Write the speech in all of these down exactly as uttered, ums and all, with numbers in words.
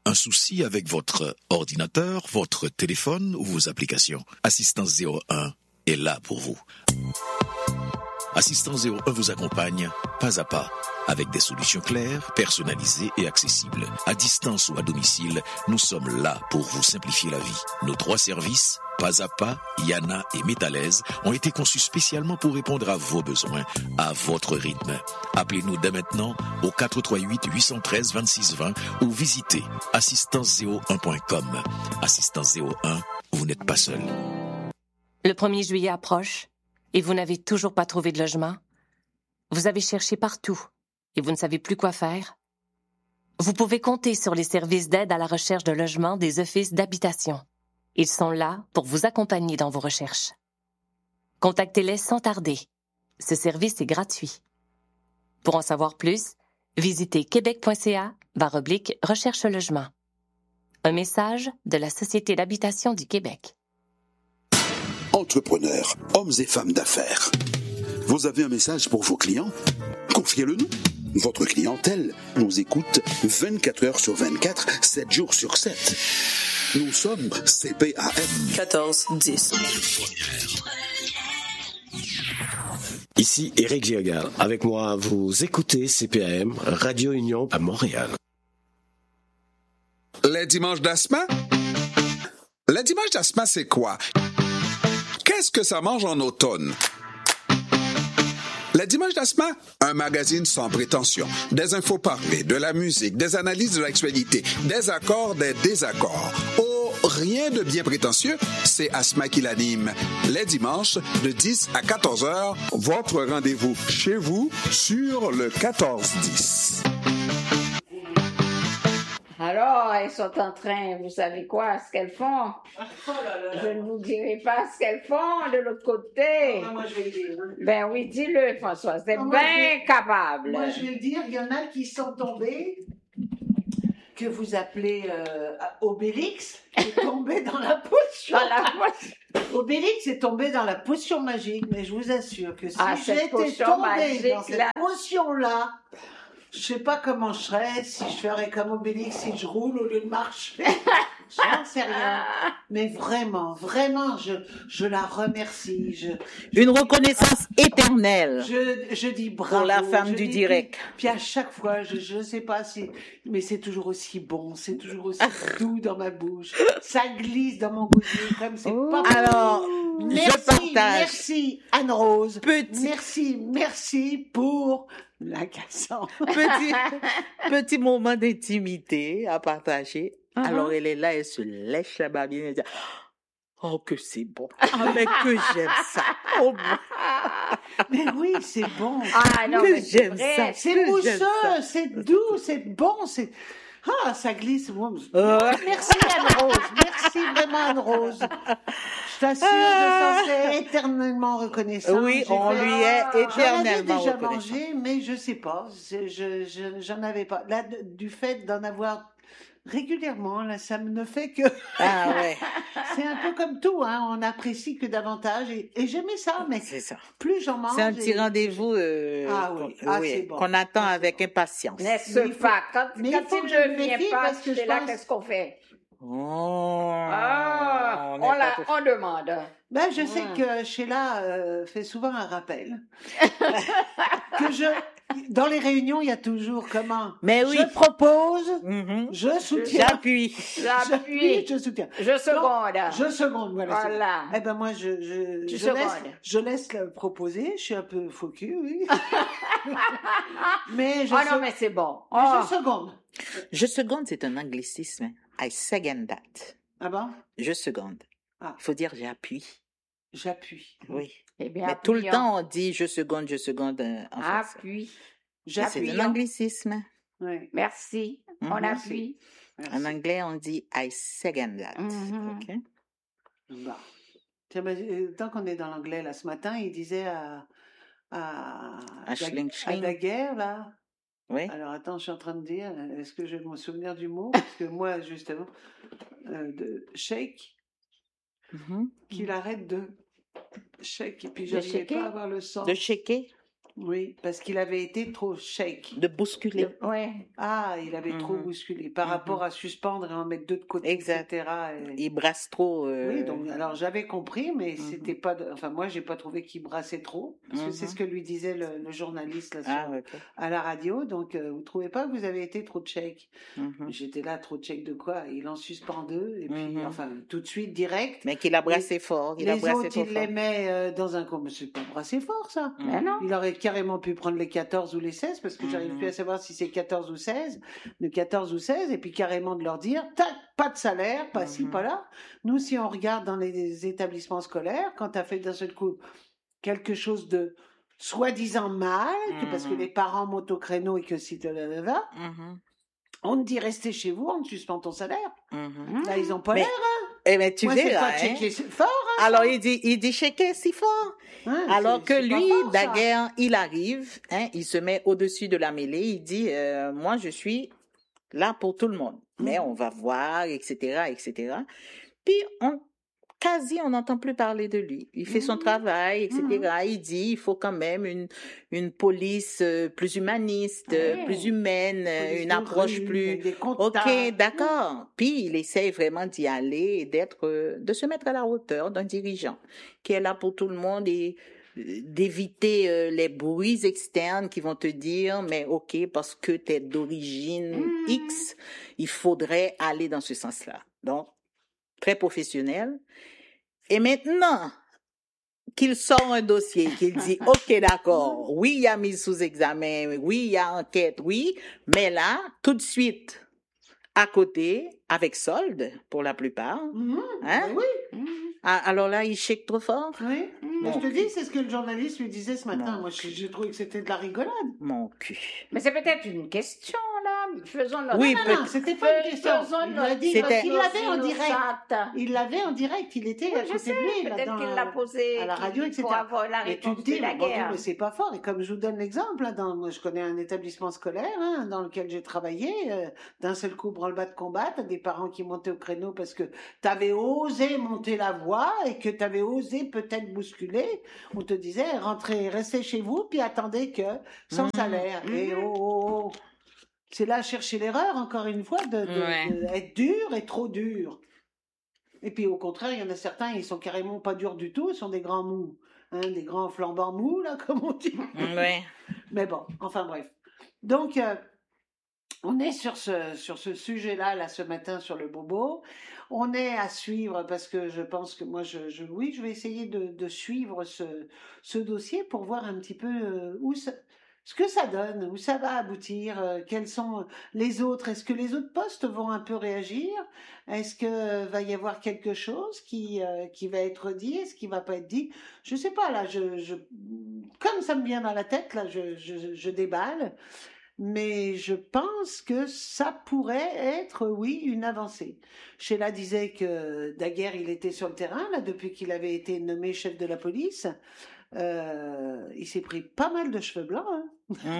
Un souci avec votre ordinateur, votre téléphone ou vos applications? Assistance zéro un est là pour vous. Assistance zéro un vous accompagne pas à pas avec des solutions claires, personnalisées et accessibles. À distance ou à domicile, nous sommes là pour vous simplifier la vie. Nos trois services, Pas à Pas, Yana et Métalaise, ont été conçus spécialement pour répondre à vos besoins, à votre rythme. Appelez-nous dès maintenant au quatre trois huit, huit un trois, deux six deux zéro ou visitez assistance zéro un point com. Assistance zéro un, vous n'êtes pas seul. Le premier juillet approche et vous n'avez toujours pas trouvé de logement? Vous avez cherché partout et vous ne savez plus quoi faire? Vous pouvez compter sur les services d'aide à la recherche de logement des offices d'habitation. Ils sont là pour vous accompagner dans vos recherches. Contactez-les sans tarder. Ce service est gratuit. Pour en savoir plus, visitez québec.ca barre oblique recherche logement. Un message de la Société d'habitation du Québec. Entrepreneurs, hommes et femmes d'affaires. Vous avez un message pour vos clients? Confiez-le-nous. Votre clientèle nous écoute vingt-quatre heures sur vingt-quatre, sept jours sur sept. Nous sommes C P A M quatorze dix. Ici Éric Giergal. Avec moi, vous écoutez C P A M, Radio Union à Montréal. Les dimanches d'Asma? Les dimanches d'Asma, c'est quoi? Qu'est-ce que ça mange en automne? Les dimanches d'Asma, un magazine sans prétention, des infos parlées, de la musique, des analyses de l'actualité, des accords, des désaccords. Oh, rien de bien prétentieux, c'est Asma qui l'anime. Les dimanches, de dix à quatorze heures, votre rendez-vous chez vous sur le quatorze dix. Alors, elles sont en train, vous savez quoi, ce qu'elles font? Oh là là. Je ne vous dirai pas ce qu'elles font de l'autre côté. Ah, moi, je vais le dire. Ben oui, dis-le, François, c'est Ah, moi, bien je vais- capable. Moi, je vais le dire, il y en a qui sont tombés, que vous appelez euh, Obélix, qui est tombé dans la potion. Dans la poche. Obélix est tombé dans la potion magique, mais je vous assure que si Ah, cette j'étais potion tombée magique, dans cette là. potion-là, je sais pas comment je serais, si je ferais comme Obélix, si je roule au lieu de marcher. J'en sais rien. Mais vraiment, vraiment, je, je la remercie. Je, Une reconnaissance éternelle je, je dis bravo. pour la femme je du dis- direct. Puis, puis à chaque fois, je je sais pas si, mais c'est toujours aussi bon, c'est toujours aussi doux dans ma bouche. Ça glisse dans mon gosier comme c'est pas possible. Alors, Merci, je partage. merci Anne-Rose. Petit- Merci, merci pour la cassante. Petit, petit moment d'intimité à partager. Uh-huh. Alors, elle est là, elle se lèche la babine et dit oh, que c'est bon. Ah, mais que j'aime ça. Oh, Mais oui, c'est bon. Ah non, que mais c'est j'aime vrai. ça. C'est que j'aime mousseux, ça. c'est doux, c'est bon, c'est... Ah, ça glisse. Moi, Euh. Merci Anne-Rose, merci vraiment Anne-Rose. Je t'assure, je t'en suis éternellement reconnaissant. Oui, J'ai on fait- lui est J'en avais éternellement déjà reconnaissant. mangé, mais je sais pas, c'est- je, je, j'en avais pas. Là, de- du fait d'en avoir régulièrement, là, ça ne fait que... Ah ouais, C'est un peu comme tout, hein, on apprécie que davantage, et, et j'aimais ça, mais c'est ça. plus j'en mange... C'est un et- petit rendez-vous euh, Ah oui, qu'on- ah, oui, c'est bon. qu'on attend avec impatience. N'est-ce Mais il faut- pas? Quand, mais il quand faut il que je ne me vient méfie pas, parce que c'est je là, pense- qu'est-ce qu'on fait? Oh, Ah, on on, est la, pas tout- on demande. Ben, je sais Mm. que Sheila euh, fait souvent un rappel. que je, dans les réunions, il y a toujours comment? Mais oui. Je propose, Mhm. je soutiens. J'appuie. J'appuie. je soutiens. Je seconde. Je seconde, voilà. c'est- Voilà. Eh ben moi, je, je, Tu je secondes. laisse, je laisse le proposer. Je suis un peu faux cul, oui. mais je, Oh se- non, mais c'est bon. mais Oh. je seconde. Je seconde, c'est un anglicisme. I second that. Ah bon? Je seconde. Ah. Il faut dire j'appuie. J'appuie. Oui. Eh bien, Mais tout le appuyons. temps, on dit je seconde, je seconde euh, en français. Appuie. C'est Appuyons. un anglicisme. Oui. Merci. Mhm. On appuie. Merci. En anglais, on dit I second that. Mhm. OK? Bon. Tiens, ben, euh, tant qu'on est dans l'anglais, là, ce matin, il disait à, à, À Schling à Schling. Daguerre, là. Oui. Alors, attends, je suis en train de dire, euh, est-ce que je vais me souvenir du mot? Parce que moi, justement, euh, de shake, Mhm. qu'il arrête de shake, et puis De j'arrivais shaker? pas à avoir le son. De shaker. Oui, parce qu'il avait été trop shake. De bousculer. Oui. Ah, il avait Mhm. trop bousculé par Mhm. rapport à suspendre et en mettre deux de côté, Exact. et cetera. Et- Il brasse trop. euh, Oui, donc alors j'avais compris, mais Mhm. c'était pas. de- Enfin, moi, j'ai pas trouvé qu'il brassait trop, parce que c'est Mhm. ce que lui disait le, le journaliste là, Ah, sur- ok. à la radio. Donc, euh, vous trouvez pas que vous avez été trop check? Mhm. J'étais là, trop check de quoi? Il en suspend deux, et puis, Mhm. enfin, tout de suite, direct. Mais qu'il a brassé fort. Il a Les brassé autres, trop il fort. les met euh, dans un coin. Mais c'est pas brassé fort, ça. Mais non. Il aurait carrément pu prendre les quatorze ou les seize, parce que j'arrive Mhm. plus à savoir si c'est quatorze ou seize, de quatorze ou seize, et puis carrément de leur dire, tac, pas de salaire, pas ci, Mhm. pas là. Nous, si on regarde dans les établissements scolaires, quand tu as fait d'un seul coup quelque chose de soi-disant mal, que parce que Mhm. les parents montent au créneau et que si tu là, Mhm. on te dit restez chez vous, on te suspend ton salaire. Mhm. Là, ils ont pas Mais- l'air. Eh ben, tu Moi, c'est verras, pas hein. checker fort. Alors, il dit, il dit checker si fort. Hein, Alors c'est- que c'est pas lui, fort, ça. Daguerre, il arrive, hein, il se met au-dessus de la mêlée, il dit, euh, moi, je suis là pour tout le monde. Mais on va voir, et cetera, et cetera. Puis, on, quasi, on n'entend plus parler de lui. Il fait son travail, et cetera. Il dit, il faut quand même une, une police euh, plus humaniste, euh, Ouais. plus humaine, euh, Police une de approche rue, plus... avec des Ok, contacts. d'accord. Puis il essaye vraiment d'y aller et d'être, euh, de se mettre à la hauteur d'un dirigeant qui est là pour tout le monde et euh, d'éviter euh, les bruits externes qui vont te dire, mais ok, parce que t'es d'origine Mm. X, il faudrait aller dans ce sens-là. Donc, très professionnel. Et maintenant qu'il sort un dossier, qu'il dit, ok, d'accord, oui, il y a mise sous examen, oui, il y a enquête, oui, mais là, tout de suite, à côté, avec solde, pour la plupart, Mhm. hein? Oui, Ah, alors là, il shake trop fort. oui. Mais Mon je te cul. dis, c'est ce que le journaliste lui disait ce matin. Mon Moi, je- j'ai trouvé que c'était de la rigolade. Mon cul. Mais c'est peut-être une question, là. Faisons notre... Oui, Non, peut- non, c'était pas une question. Faisons Il l'a dit C'était- parce qu'il l'avait en direct. innocente. Il l'avait en direct. Il était Oui, à je côté sais, de lui, là, peut-être dans- qu'il l'a posé à la qu'il- radio, et cetera. pour avoir la Mais tu réponse te dis, de la mais bon, guerre. mais c'est pas fort. Et comme je vous donne l'exemple, là, dans, moi, je connais un établissement scolaire hein, dans lequel j'ai travaillé. euh, d'un seul coup, branle-bas de combat, t'as des parents qui montaient au créneau parce que t'avais osé monter la voix et que t'avais osé peut-être bousculer. On te disait, rentrez, restez chez vous, puis attendez que sans Mhm. salaire. Et oh, oh, oh. C'est là chercher l'erreur, encore une fois, de, de- Ouais. de être dur et trop dur. Et puis au contraire, il y en a certains, ils sont carrément pas durs du tout, ils sont des grands mous. Hein, des grands flambants mous, là, comme on dit. Ouais. Mais bon, enfin bref. Donc, euh, on est sur ce, sur ce sujet-là, là, ce matin, sur le bobo. On est à suivre, parce que je pense que moi, je, je oui, je vais essayer de, de suivre ce, ce dossier pour voir un petit peu euh, où ça, ce que ça donne, où ça va aboutir, euh, quels sont les autres. Est-ce que les autres postes vont un peu réagir? Est-ce que euh, va y avoir quelque chose qui, euh, qui va être dit? Est-ce qui va pas être dit? Je sais pas, là, je, je, comme ça me vient dans la tête, là, je, je, je déballe. Mais je pense que ça pourrait être, oui, une avancée. Sheila disait que Daguerre, il était sur le terrain, là, depuis qu'il avait été nommé chef de la police. Euh, il s'est pris pas mal de cheveux blancs. Hein.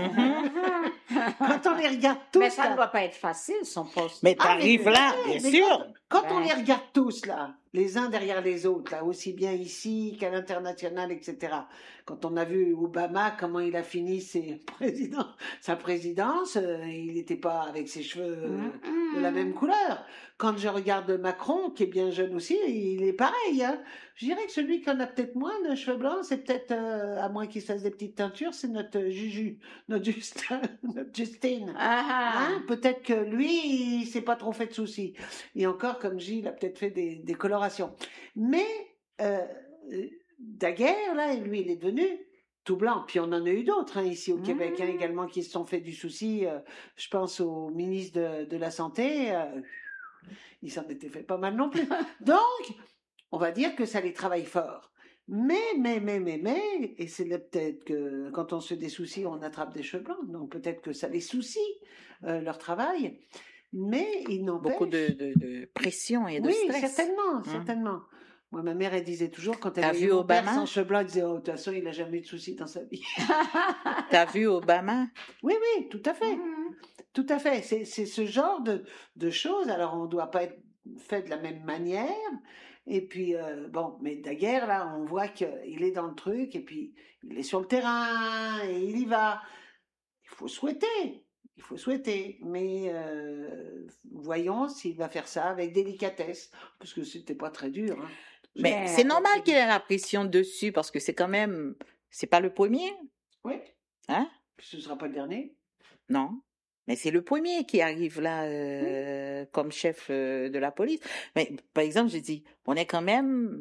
Mhm. Quand on les regarde tous, Mais ça là, ne doit pas être facile, son poste. Mais Ah, t'arrives mais- là, mais bien quand- sûr. Quand on Ouais. les regarde tous, là, les uns derrière les autres, là, aussi bien ici qu'à l'international, et cetera. Quand on a vu Obama, comment il a fini ses présidents, sa présidence, euh, il n'était pas avec ses cheveux euh, de la même couleur. Quand je regarde Macron, qui est bien jeune aussi, il est pareil. Hein. Je dirais que celui qui en a peut-être moins de cheveux blancs, c'est peut-être, euh, à moins qu'il se fasse des petites teintures, c'est notre euh, Juju, notre Justin, notre Justine. Ah, ah. Hein, peut-être que lui, il s'est pas trop fait de soucis. Et encore, comme je dis, il a peut-être fait des, des colorations. Mais euh, Daguerre, là, lui, il est devenu tout blanc. Puis on en a eu d'autres hein, ici au Québec hein, également qui se sont fait du souci. Euh, je pense au ministre de, de la Santé. Euh, il s'en était fait pas mal non plus. Donc, on va dire que ça les travaille fort. Mais, mais, mais, mais, mais, et c'est là peut-être que quand on se fait des soucis, on attrape des cheveux blancs. Donc peut-être que ça les soucie, euh, leur travail. Mais il n'empêche... Beaucoup de, de, de pression et de oui, stress. certainement, Hum. certainement. Moi, ma mère, elle disait toujours, quand elle T'as a vu eu mon père Obama sans cheveux blancs, elle disait, oh, de toute façon, il n'a jamais eu de soucis dans sa vie. T'as vu Obama? Oui, oui, tout à fait. Mhm. Tout à fait. C'est, c'est ce genre de, de choses. Alors, on ne doit pas être fait de la même manière. Et puis, euh, bon, mais Daguerre, là, on voit qu'il est dans le truc, et puis il est sur le terrain, et il y va. Il faut souhaiter, il faut souhaiter, mais euh, voyons s'il va faire ça avec délicatesse, parce que c'était pas très dur. Hein. Mais c'est normal qu'il ait la pression dessus, parce que c'est quand même, c'est pas le premier. Oui. Hein? Ce sera pas le dernier. Non. Mais c'est le premier qui arrive là euh, oui. comme chef euh, de la police. Mais par exemple, je dis, on est quand même,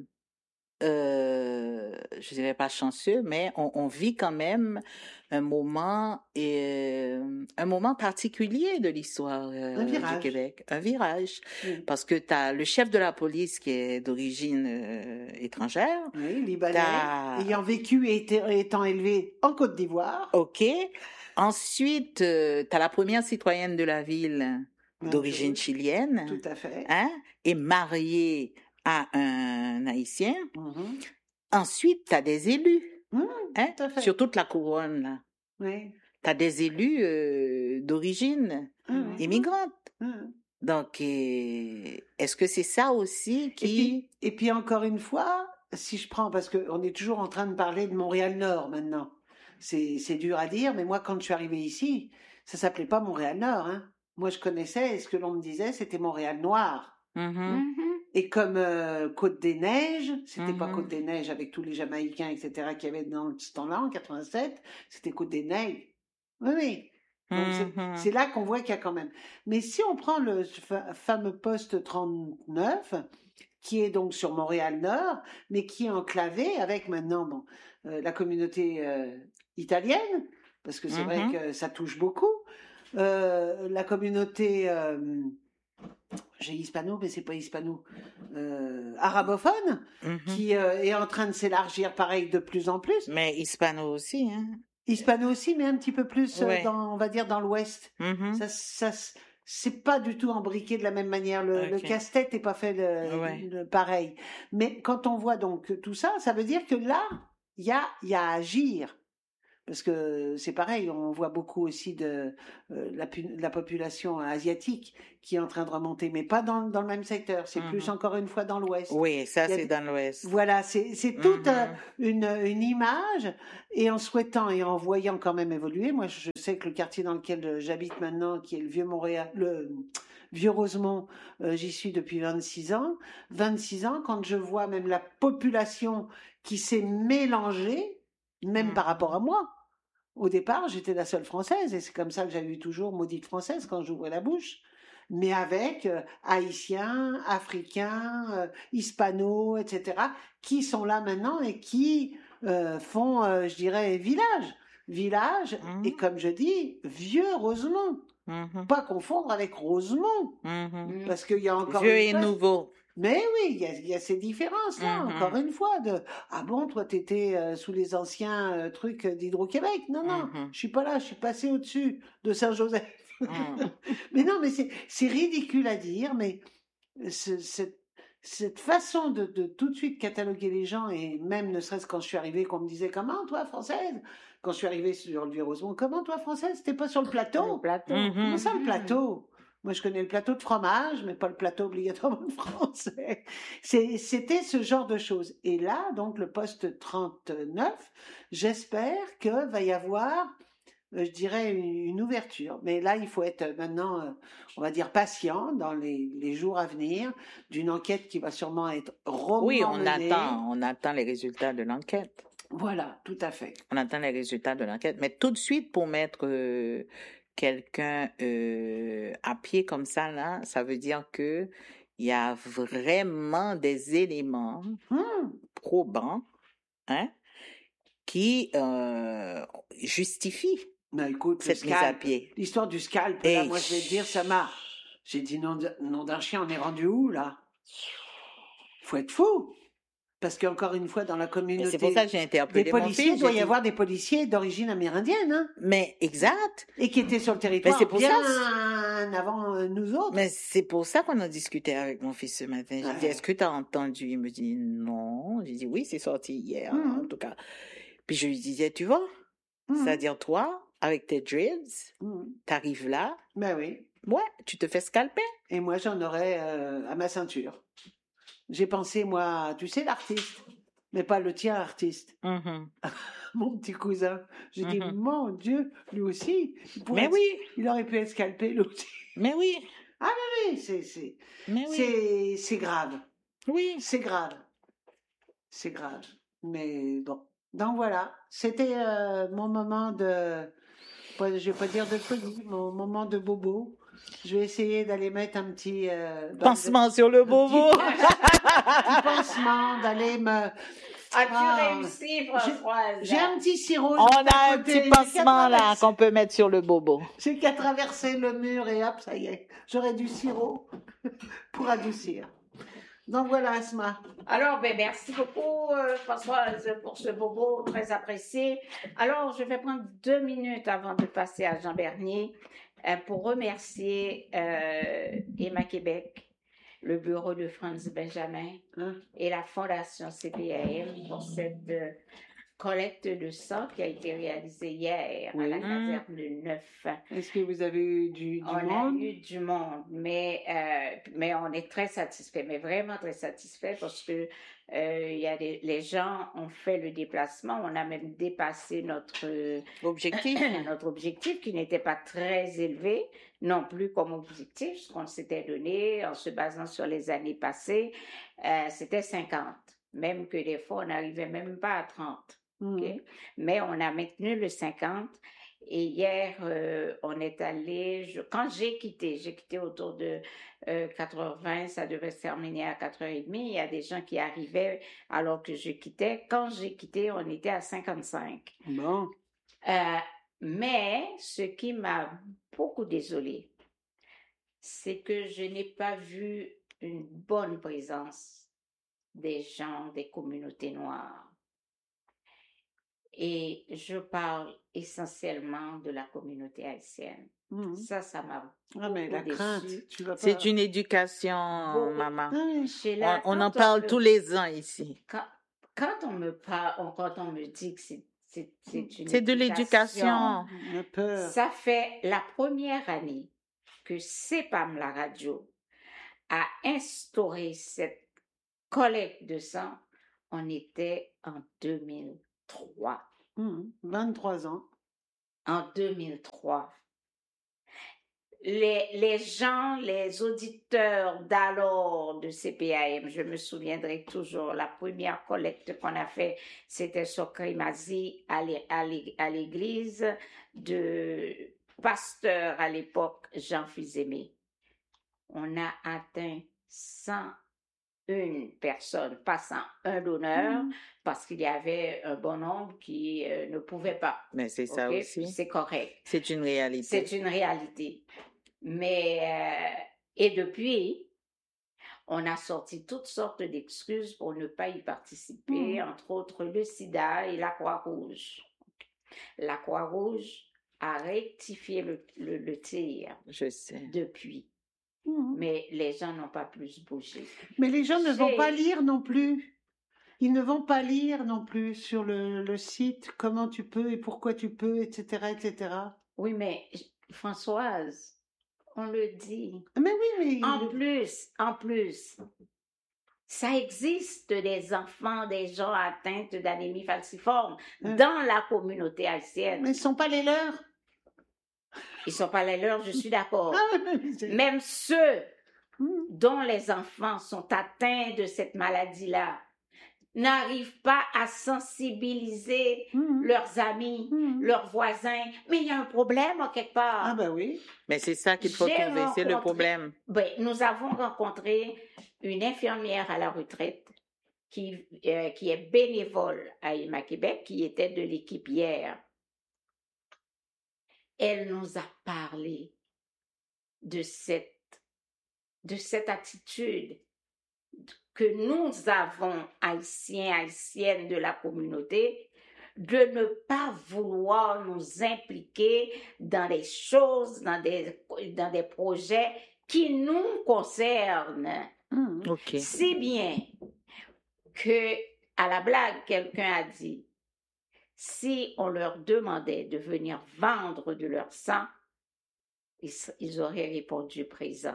euh, je dirais pas chanceux, mais on, on vit quand même un moment et euh, un moment particulier de l'histoire euh, du Québec, un virage, oui. Parce que t'as le chef de la police qui est d'origine euh, étrangère, oui, libanais, ayant vécu et étant élevé en Côte d'Ivoire. Ok. Ensuite, euh, tu as la première citoyenne de la ville d'origine chilienne. Tout à fait. Hein, et mariée à un Haïtien. Mm-hmm. Ensuite, tu as des élus. Mm, hein, tout à fait. Sur toute la couronne, là. Oui. Tu as des élus euh, d'origine mm-hmm. immigrante. Mm-hmm. Donc, euh, est-ce que c'est ça aussi qui... Et puis, et puis encore une fois, si je prends, parce qu'on est toujours en train de parler de Montréal-Nord maintenant. C'est, c'est dur à dire, mais moi, quand je suis arrivée ici, ça s'appelait pas Montréal-Nord. Hein. Moi, je connaissais, et ce que l'on me disait, c'était Montréal-Noir. Mm-hmm. Et comme euh, Côte-des-Neiges, c'était Mm-hmm. pas Côte-des-Neiges avec tous les Jamaïcains, et cetera, qu'il y avait dans ce temps-là, en quatre-vingt-sept, c'était Côte-des-Neiges. Oui, oui. Donc, Mm-hmm. c'est, c'est là qu'on voit qu'il y a quand même. Mais si on prend le fa- fameux poste trente-neuf, qui est donc sur Montréal-Nord, mais qui est enclavé avec maintenant bon, euh, la communauté euh, italienne, parce que c'est mm-hmm. vrai que ça touche beaucoup, euh, la communauté, euh, j'ai hispano, mais c'est pas hispano, euh, arabophone, mm-hmm. qui euh, est en train de s'élargir pareil de plus en plus. Mais hispano aussi, hein. Hispano aussi, mais un petit peu plus, ouais. euh, dans, on va dire, dans l'Ouest. Mm-hmm. Ça, ça, c'est pas du tout imbriqué de la même manière. Le, okay. le casse-tête est pas fait de, ouais. de pareil. Mais quand on voit donc tout ça, ça veut dire que là, il y a, il y a à agir. Parce que c'est pareil, on voit beaucoup aussi de euh, la, la population asiatique qui est en train de remonter, mais pas dans, dans le même secteur. C'est mm-hmm. plus encore une fois dans l'Ouest. Oui, ça c'est des... dans l'Ouest. Voilà, c'est, c'est toute mm-hmm. euh, une, une image. Et en souhaitant et en voyant quand même évoluer, moi je sais que le quartier dans lequel j'habite maintenant, qui est le vieux Montréal, le vieux Rosemont, euh, j'y suis depuis vingt-six ans. vingt-six ans, quand je vois même la population qui s'est mélangée, même mm-hmm. par rapport à moi. Au départ, j'étais la seule française, et c'est comme ça que j'avais eu toujours maudite française quand j'ouvrais la bouche. Mais avec euh, haïtiens, africains, euh, hispanos, et cetera, qui sont là maintenant et qui euh, font, euh, je dirais, village. Village, mmh. et comme je dis, vieux Rosemont. Mmh. Pas confondre avec Rosemont. Mmh. Parce qu'il y a encore... Vieux et nouveau. Mais oui, il y a, il y a ces différences-là, mm-hmm. encore une fois, de « Ah bon, toi, t'étais euh, sous les anciens euh, trucs d'Hydro-Québec ?» Non, non, mm-hmm. je suis pas là, je suis passé au-dessus de Saint-Joseph. Mm. Mais non, mais c'est, c'est ridicule à dire, mais ce, cette, cette façon de, de tout de suite cataloguer les gens, et même ne serait-ce quand je suis arrivée, qu'on me disait « Comment, toi, française ?» Quand je suis arrivée sur le Vieux-Rosemont, « Comment, toi, française, t'es pas sur le plateau ?» Le plateau. Mm-hmm. Comment ça, le plateau ? Moi, je connais le plateau de fromage, mais pas le plateau obligatoirement de français. C'est, c'était ce genre de choses. Et là, donc, le poste trente-neuf, j'espère que va y avoir, euh, je dirais, une, une ouverture. Mais là, il faut être maintenant, euh, on va dire, patient dans les, les jours à venir d'une enquête qui va sûrement être rondement Oui, on menée. attend, on attend les résultats de l'enquête. Voilà, tout à fait. On attend les résultats de l'enquête. Mais tout de suite, pour mettre... Euh, quelqu'un euh, à pied comme ça, là, ça veut dire que il y a vraiment des éléments mmh. probants, hein, qui euh, justifient Mais écoute, cette mise à pied. L'histoire du scalp, là, moi, je vais te dire, ça m'a... J'ai dit, nom, de... nom d'un chien, on est rendu où, là? Faut être fou. Parce qu'encore une fois, dans la communauté... Et c'est pour ça que j'ai interpellé des policiers, mon fils, il doit y dit... avoir des policiers d'origine amérindienne, hein. Mais, exact. Et qui étaient sur le territoire mais c'est pour bien ça, avant nous autres. Mais c'est pour ça qu'on a discuté avec mon fils ce matin. J'ai ouais. dit, est-ce que tu as entendu? Il me dit, non. J'ai dit, oui, c'est sorti hier, mmh. en tout cas. Puis je lui disais, tu vois, mmh. c'est-à-dire toi, avec tes dreads, mmh. t'arrives là. Ben oui. Ouais, tu te fais scalper. Et moi, j'en aurais euh, à ma ceinture. J'ai pensé, moi, tu sais, l'artiste, mais pas le tien artiste, Mhm. mon petit cousin. J'ai dit, Mhm. mon Dieu, lui aussi, il pourrait Mais être- oui, il aurait pu être scalpé, lui aussi. mais oui, Oui, c'est, c'est, mais oui, c'est, c'est grave. oui. C'est grave. C'est grave. Mais bon. Donc voilà, c'était euh, mon moment de, pas- je vais pas dire de folie, mon moment de bobo. Je vais essayer d'aller mettre un petit euh, bain de- Pansement sur le un bobo. petit, petit pansement, d'aller me. As-tu Ah, réussi, Françoise? J'ai un petit sirop. On juste à a un côté. petit J'ai qu'à pansement là traverser- qu'on peut mettre sur le bobo. J'ai qu'à traverser le mur et hop, ça y est. J'aurai du sirop pour adoucir. Donc voilà, Asma. Alors, ben, merci beaucoup, euh, Françoise, pour ce bobo très apprécié. Alors, je vais prendre deux minutes avant de passer à Jean Bernier euh, pour remercier euh, Emma Québec, le bureau de Franz Benjamin Hein? et la Fondation C P A M pour cette euh, collecte de sang qui a été réalisée hier à la Oui. caserne de Neuf. Est-ce que vous avez eu du, du On monde? a eu du monde, mais, euh, mais on est très satisfait, mais vraiment très satisfait parce que euh, il y a des, les gens ont fait le déplacement, on a même dépassé notre, Objectif. notre objectif qui n'était pas très élevé non plus comme objectif, ce qu'on s'était donné en se basant sur les années passées, euh, c'était cinquante, même que des fois on n'arrivait même pas à trente. Mhm. OK? Mais on a maintenu le cinquante. Et hier, euh, on est allé, je- quand j'ai quitté, j'ai quitté autour de euh, quatre heures vingt, ça devait se terminer à quatre heures trente. Il y a des gens qui arrivaient alors que je quittais. Quand j'ai quitté, on était à cinquante-cinq. Bon. Euh, mais ce qui m'a beaucoup désolée, c'est que je n'ai pas vu une bonne présence des gens des communautés noires. Et je parle essentiellement de la communauté haïtienne. Mhm. Ça, ça m'a Ah, mais la beaucoup crainte, déçue. tu vas pas. C'est une éducation, Bon. maman. Ah oui. Sheila, On, on quand en parle me- tous les ans ici. Quand, quand on me parle, on- quand on me dit que c'est, c'est, c'est une C'est de l'éducation. On a peur. ça fait la première année que C P A M, la radio, a instauré cette collecte de sang. On était en deux mille trois. Mhm. vingt-trois ans. En deux mille trois. Les, les gens, les auditeurs d'alors de C P A M, je me souviendrai toujours, la première collecte qu'on a fait, c'était sur Crémazie à l'é- à l'é- à l'église de pasteur à l'époque, Jean Fils-Aimé. On a atteint cent une personne, pas cent un donneur, Mhm. parce qu'il y avait un bon nombre qui euh, ne pouvait pas. Mais c'est ça OK? aussi. C'est correct. C'est une réalité. C'est une réalité. Mais, euh, et depuis, on a sorti toutes sortes d'excuses pour ne pas y participer, Mhm. entre autres le sida et la Croix-Rouge. La Croix-Rouge a rectifié le, le, le tir Je sais. depuis, Mhm. mais les gens n'ont pas plus bougé. Mais les gens ne vont J'ai- pas lire non plus. Ils ne vont pas lire non plus sur le, le site comment tu peux et pourquoi tu peux, et cetera, et cetera. Oui, mais Françoise, on le dit. Mais oui, mais En plus, en plus, ça existe des enfants, des gens atteints d'anémie falciforme Hein. dans la communauté haïtienne. mais ce ne sont pas les leurs. Ils sont pas les leurs, je suis d'accord. Ah, mais- mais c'est- Même ceux Mhm. dont les enfants sont atteints de cette maladie-là n'arrivent pas à sensibiliser Mhm. leurs amis, Mhm. leurs voisins. Mais il y a un problème en quelque part. Ah ben oui. Mais c'est ça qu'il faut J'ai trouver, c'est le rencontré- problème. Ben, nous avons rencontré une infirmière à la retraite qui, euh, qui est bénévole à Emma Québec, qui était de l'équipe hier. Elle nous a parlé de cette, de cette attitude que nous avons, Haïtiens, Haïtiennes de la communauté, de ne pas vouloir nous impliquer dans des choses, dans des, dans des projets qui nous concernent. Mhm. OK. Si bien que, à la blague, quelqu'un a dit, si on leur demandait de venir vendre de leur sang, ils, ils auraient répondu présent.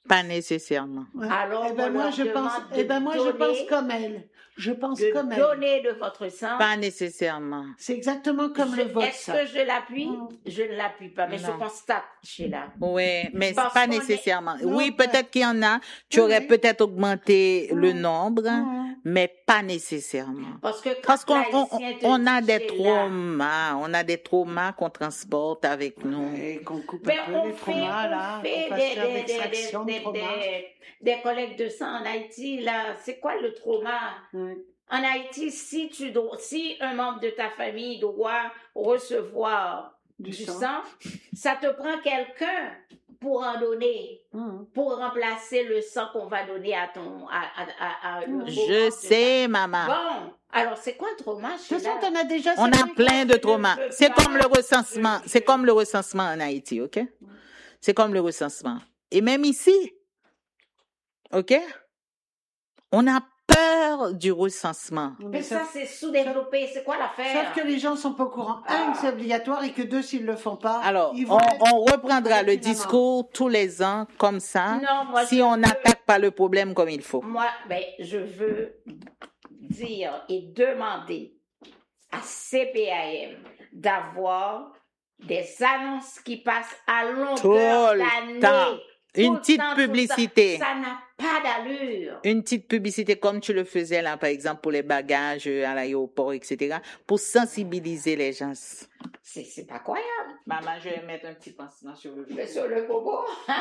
Pas nécessairement. Ouais. Alors, eh ben on moi leur je pense, demande eh ben de moi je pense donner- comme elle. Je pense de comme elle. donner de votre sang. Pas nécessairement. C'est exactement comme Je- le vote. Est-ce ça. que je l'appuie? Mm. Je ne l'appuie pas, mais je Non. constate, Sheila. Oui, mais Parce pas qu'on est- nécessairement. Non, Oui, pas- peut-être qu'il y en a. Tu Oui, aurais oui. peut-être augmenté le Mm. nombre, Mm. mais pas nécessairement. Parce que quand Parce qu'on on, l'haïtien te on a dit, des Sheila, traumas, on a des traumas qu'on transporte avec nous. Et qu'on coupe ben, un peu on les fait, traumas, on là. fait On des, fasse faire des, des, l'extraction des, de des, traumas. des- des collectes de sang en Haïti, là. C'est quoi le trauma? Ouais. En Haïti, si tu dois, si un membre de ta famille doit recevoir Du du, sang. sang. ça te prend quelqu'un pour en donner, Mm. pour remplacer le sang qu'on va donner à ton, à, à, à, à- le beau Je membre de sais, maman. ta- Bon, alors c'est quoi le trauma, De toute façon, Sheila? t'en as déjà On a cinquante. plein de je traumas. ne peux C'est pas- comme le recensement. je- C'est comme le recensement en Haïti, OK? C'est comme le recensement. Et même ici, OK? On a peur du recensement. Mais ça, c'est sous-développé. C'est quoi l'affaire? Sauf que les gens sont pas au courant. Un, que c'est obligatoire et que deux, s'ils le font pas, Alors, ils on, vont être- on reprendra avec le une amende. discours tous les ans comme ça, Non, moi, si je on veux- n'attaque pas le problème comme il faut. Moi, ben, je veux dire et demander à C P A M d'avoir des annonces qui passent à longueur Tout le d'année. temps. Tout Une le petite temps, tout le publicité. temps. Ça n'a pas d'allure. Une petite publicité comme tu le faisais là, par exemple, pour les bagages euh, à l'aéroport, et cetera, pour sensibiliser les gens. C'est, c'est pas croyable. Maman, je vais mettre un petit pansement sur le Mais sur le bobo.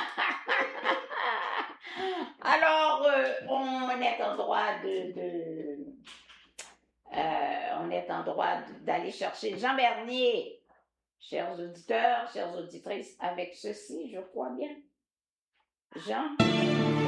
Alors, euh, on est en droit de... de- euh, on est en droit d'aller chercher Jean Bernier, chers auditeurs, chères auditrices, avec ceci, je crois bien. Jean